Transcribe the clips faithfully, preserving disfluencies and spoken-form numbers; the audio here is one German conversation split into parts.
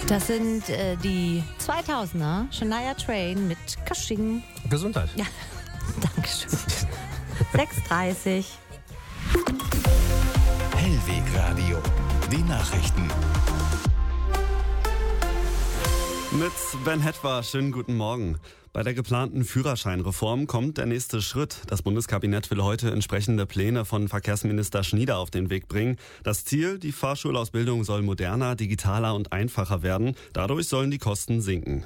Das sind äh, die zweitausender, Shania Twain mit Cushing. Gesundheit. Ja, Dankeschön. sechs Uhr dreißig. Hellwegradio, die Nachrichten. Mit Ben Hetwa, schönen guten Morgen. Bei der geplanten Führerscheinreform kommt der nächste Schritt. Das Bundeskabinett will heute entsprechende Pläne von Verkehrsminister Schnieder auf den Weg bringen. Das Ziel, die Fahrschulausbildung soll moderner, digitaler und einfacher werden. Dadurch sollen die Kosten sinken.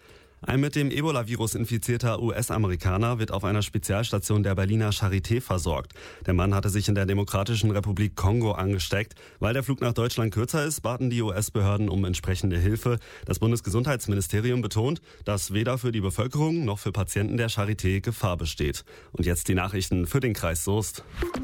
Ein mit dem Ebola-Virus infizierter U S-Amerikaner wird auf einer Spezialstation der Berliner Charité versorgt. Der Mann hatte sich in der Demokratischen Republik Kongo angesteckt. Weil der Flug nach Deutschland kürzer ist, baten die U S-Behörden um entsprechende Hilfe. Das Bundesgesundheitsministerium betont, dass weder für die Bevölkerung noch für Patienten der Charité Gefahr besteht. Und jetzt die Nachrichten für den Kreis Soest.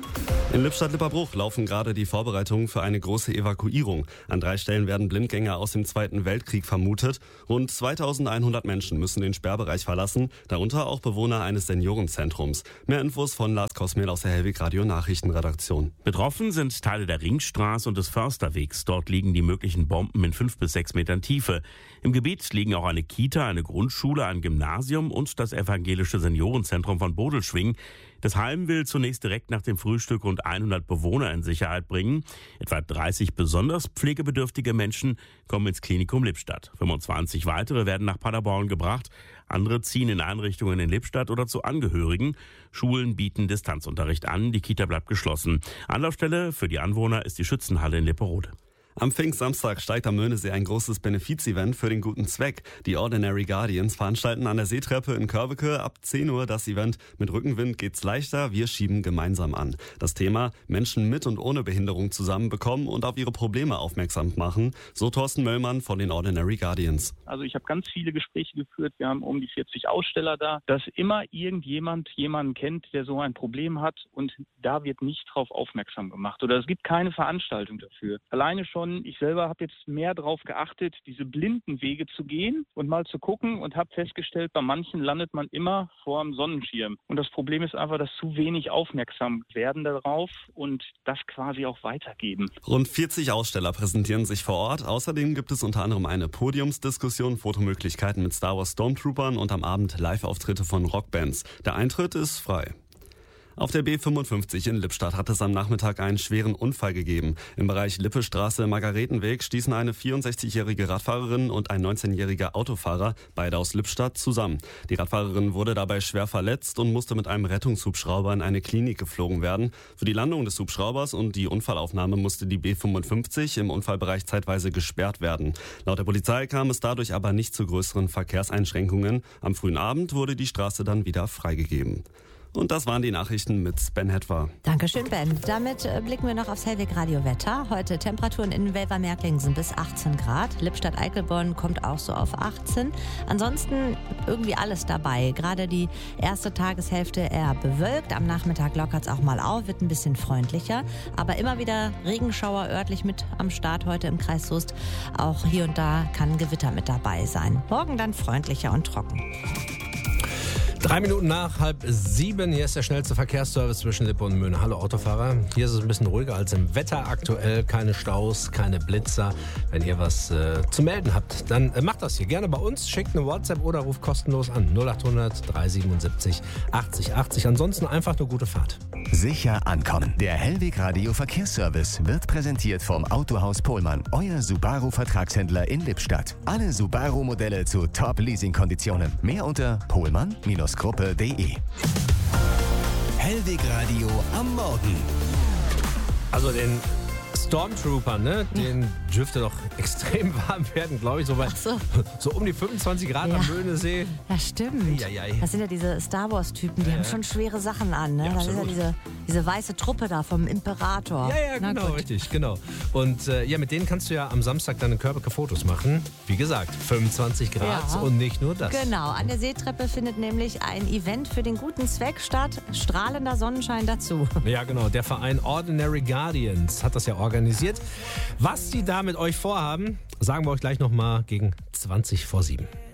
In Lippstadt-Lipperbruch laufen gerade die Vorbereitungen für eine große Evakuierung. An drei Stellen werden Blindgänger aus dem Zweiten Weltkrieg vermutet. Rund zweitausendeinhundert Menschen müssen den Sperrbereich verlassen, darunter auch Bewohner eines Seniorenzentrums. Mehr Infos von Lars Kosmel aus der Hellwegradio Nachrichtenredaktion. Betroffen sind Teile der Ringstraße und des Försterwegs. Dort liegen die möglichen Bomben in fünf bis sechs Metern Tiefe. Im Gebiet liegen auch eine Kita, eine Grundschule, ein Gymnasium und das evangelische Seniorenzentrum von Bodelschwingh. Das Heim will zunächst direkt nach dem Frühstück rund hundert Bewohner in Sicherheit bringen. Etwa dreißig besonders pflegebedürftige Menschen kommen ins Klinikum Lippstadt. fünfundzwanzig weitere werden nach Paderborn gebracht. Andere ziehen in Einrichtungen in Lippstadt oder zu Angehörigen. Schulen bieten Distanzunterricht an. Die Kita bleibt geschlossen. Anlaufstelle für die Anwohner ist die Schützenhalle in Lipperode. Am Pfingstsamstag steigt am Möhnesee ein großes Benefizevent für den guten Zweck. Die Ordinary Guardians veranstalten an der Seetreppe in Körbeke ab zehn Uhr das Event Mit Rückenwind geht's leichter, wir schieben gemeinsam an. Das Thema: Menschen mit und ohne Behinderung zusammenbekommen und auf ihre Probleme aufmerksam machen. So Thorsten Möllmann von den Ordinary Guardians. Also ich habe ganz viele Gespräche geführt, wir haben um die vierzig Aussteller da, dass immer irgendjemand jemanden kennt, der so ein Problem hat und da wird nicht drauf aufmerksam gemacht oder es gibt keine Veranstaltung dafür. Alleine schon ich selber habe jetzt mehr darauf geachtet, diese blinden Wege zu gehen und mal zu gucken und habe festgestellt, bei manchen landet man immer vor dem Sonnenschirm. Und das Problem ist einfach, dass zu wenig aufmerksam werden darauf und das quasi auch weitergeben. Rund vierzig Aussteller präsentieren sich vor Ort. Außerdem gibt es unter anderem eine Podiumsdiskussion, Fotomöglichkeiten mit Star Wars Stormtroopern und am Abend Live-Auftritte von Rockbands. Der Eintritt ist frei. Auf der B fünfundfünfzig in Lippstadt hat es am Nachmittag einen schweren Unfall gegeben. Im Bereich Lippestraße-Margaretenweg stießen eine vierundsechzigjährige Radfahrerin und ein neunzehnjähriger Autofahrer, beide aus Lippstadt, zusammen. Die Radfahrerin wurde dabei schwer verletzt und musste mit einem Rettungshubschrauber in eine Klinik geflogen werden. Für die Landung des Hubschraubers und die Unfallaufnahme musste die B fünfundfünfzig im Unfallbereich zeitweise gesperrt werden. Laut der Polizei kam es dadurch aber nicht zu größeren Verkehrseinschränkungen. Am frühen Abend wurde die Straße dann wieder freigegeben. Und das waren die Nachrichten mit Ben Hetwa. Dankeschön, Ben. Damit äh, blicken wir noch aufs Hellwegradio-Wetter. Heute Temperaturen in Welver-Märklingen sind bis achtzehn Grad. Lippstadt-Eickelborn kommt auch so auf achtzehn. Ansonsten irgendwie alles dabei. Gerade die erste Tageshälfte eher bewölkt. Am Nachmittag lockert es auch mal auf, wird ein bisschen freundlicher. Aber immer wieder Regenschauer örtlich mit am Start heute im Kreis Soest. Auch hier und da kann Gewitter mit dabei sein. Morgen dann freundlicher und trocken. Drei Minuten nach halb sieben. Hier ist der schnellste Verkehrsservice zwischen Lippe und Möhne. Hallo Autofahrer. Hier ist es ein bisschen ruhiger als im Wetter aktuell. Keine Staus, keine Blitzer. Wenn ihr was äh, zu melden habt, dann äh, macht das hier gerne bei uns. Schickt eine WhatsApp oder ruft kostenlos an. null achthundert dreihundertsiebenundsiebzig achtzig achtzig. Ansonsten einfach eine gute Fahrt. Sicher ankommen. Der Hellwegradio Verkehrsservice wird präsentiert vom Autohaus Pohlmann, euer Subaru-Vertragshändler in Lippstadt. Alle Subaru-Modelle zu Top-Leasing-Konditionen. Mehr unter pohlmann Gruppe punkt de. Hellwegradio am Morgen. Also den Stormtrooper, ne? Den dürfte doch extrem warm werden, glaube ich. So, bei, so. so um die fünfundzwanzig Grad ja. am Möhnesee. Ja, stimmt. Ja, ja, ja. Das sind ja diese Star Wars-Typen, die ja. haben schon schwere Sachen an. Ne? Ja, das ist ja diese, diese weiße Truppe da vom Imperator. Ja, ja, genau, richtig, genau. Und äh, ja, mit denen kannst du ja am Samstag dann in Körbeke Fotos machen. Wie gesagt, fünfundzwanzig Grad ja. und nicht nur das. Genau, an der Seetreppe findet nämlich ein Event für den guten Zweck statt. Strahlender Sonnenschein dazu. Ja, genau. Der Verein Ordinary Guardians hat das ja organisiert. Was sie da mit euch vorhaben, sagen wir euch gleich nochmal gegen zwanzig vor sieben.